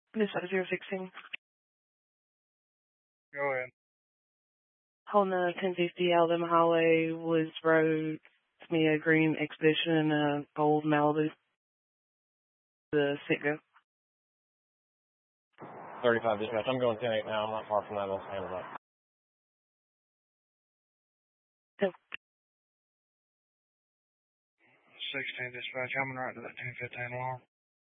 This is 016. Go ahead. Holding 1050 Alabama Highway, Woods Road, Smia Green Expedition, and a gold Malibu. The Citgo. 35 dispatch. I'm going 10-8 now. I'm not far from that. I'll stand it up. 16 dispatch. I'm right to that 1015 alarm.